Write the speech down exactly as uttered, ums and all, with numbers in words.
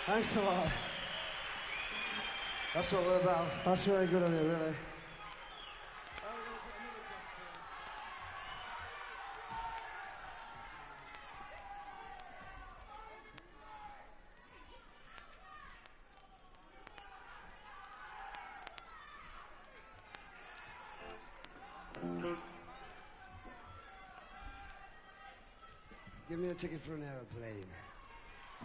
Thanks a lot. That's what we're about. That's very good of you, really. Give me a ticket for an aeroplane.